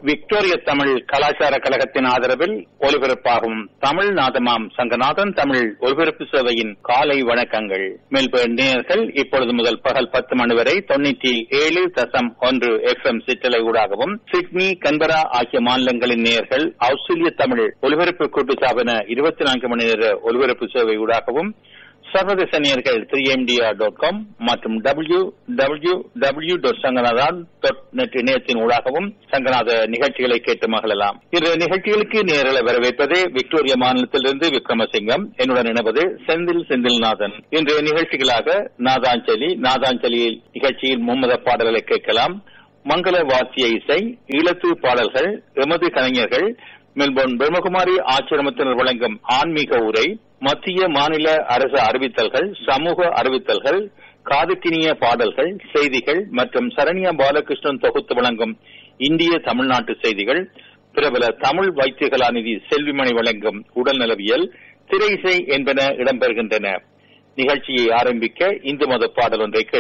Victoria Tamil கலாச்சார கழகத்தின் ஆதரவில் ஒலிபரப்பாகும் தமிழ் நாதமாம் சங்கநாதன் தமிழ் ஒலிபரப்பு சேவையின் காலை வணக்கங்கள். மெல்பர்ன் நேயர்கள் இப்பொழுது முதல் பகல் 10 மணி வரை 97.1 FM சிற்றலை ஊடாகவும், சிட்னி, கன்பரா ஆகிய மாநிலங்களின் நேயர்கள் ஆஸ்திரேலிய தமிழ் ஒலிபரப்பு கூட்டுத்தாபன 24 மணி நேர ஒலிபரப்பு சேவை ஊடாகவும், சர்வதேச நேயர்கள் 3mdr.com மற்றும் www.sanganathan.net இணையத்தின் ஊடாகவும் சங்கநாத நிகழ்ச்சிகளை கேட்டு மகிழலாம். இந்த நிகழ்ச்சிகளுக்கு நேரலை வரவேற்பது விக்டோரியா மாநிலத்திலிருந்து விக்ரமசிங்கம். என்னுடன் இணைவது செந்தில்நாதன். இன்றைய நிகழ்ச்சிகளாக நாதாஞ்சலி நிகழ்ச்சியில் மும்மத பாடல்களை கேட்கலாம். மங்கள வாத்திய இசை, ஈழத்து பாடல்கள், எமது கலைஞர்கள், மெல்போர்ன் பிரம்மகுமாரி ஆசிரமத்தினர் வழங்கும் ஆன்மீக உரை, மத்திய மாநில அரசு அறிவித்தல்கள், சமூக அறிவித்தல்கள், காதுக்கினிய பாடல்கள், செய்திகள் மற்றும் சரண்யா பாலகிருஷ்ணன் தொகுத்து வழங்கும் இந்திய தமிழ்நாட்டு செய்திகள், பிரபல தமிழ் வைத்திய கலாநிதி செல்விமணி வழங்கும் உடல் நலவியல், திரை இசை என்பன இடம்பெறுகின்றன. நிகழ்ச்சியை ஆரம்பிக்க இந்து மத பாடல் ஒன்றை